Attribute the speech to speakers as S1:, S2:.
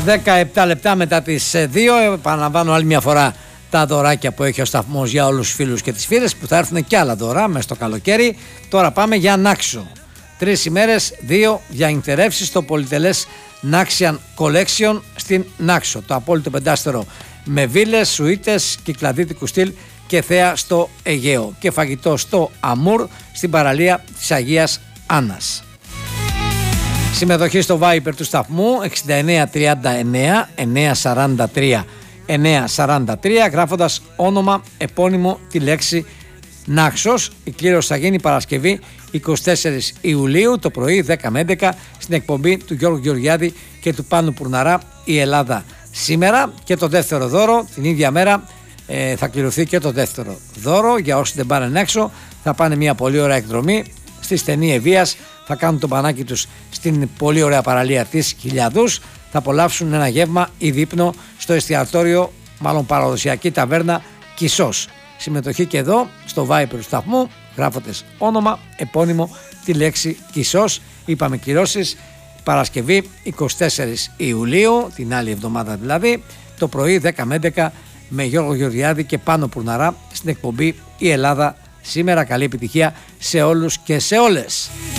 S1: 17 λεπτά μετά τις 2. Επαναλαμβάνω άλλη μια φορά τα δωράκια που έχει ο σταθμός για όλους τους φίλους και τις φίλες, που θα έρθουν και άλλα δώρα μέσα στο καλοκαίρι. Τώρα πάμε για Νάξο. 3 ημέρες, 2 διανυκτερεύσεις στο πολυτελές Naxian Collection στην Νάξο. Το απόλυτο πεντάστερο με βίλες, σουίτες, κυκλαδίτικου στυλ και θέα στο Αιγαίο. Και φαγητό στο Αμούρ, στην παραλία της Αγίας Άννας. Συμμετοχή στο Viper του σταθμού 6939 943 943, γράφοντας όνομα, επώνυμο, τη λέξη Νάξος. Η κλήρωση θα γίνει Παρασκευή 24 Ιουλίου το πρωί 10 με 11 στην εκπομπή του Γιώργου Γεωργιάδη και του Πάνου Πουρναρά «Η Ελλάδα σήμερα». Και το δεύτερο δώρο την ίδια μέρα θα κληρωθεί και το δεύτερο δώρο για όσοι δεν πάνε έξω. Θα πάνε μια πολύ ωραία εκδρομή στη στενή Ευβοίας, θα κάνουν το πανάκι τους στην πολύ ωραία παραλία της Χιλιαδούς, θα απολαύσουν ένα γεύμα ή δείπνο στο εστιατόριο, μάλλον παραδοσιακή ταβέρνα Κισός. Συμμετοχή και εδώ στο Viper του σταθμού, γράφοντας όνομα, επώνυμο, τη λέξη Κισός. Είπαμε κυρώσεις Παρασκευή 24 Ιουλίου, την άλλη εβδομάδα δηλαδή, το πρωί 10 με 11 με Γιώργο Γεωργιάδη και Πάνο Πουρναρά στην εκπομπή «Η Ελλάδα σήμερα». Καλή επιτυχία σε όλους και σε όλες.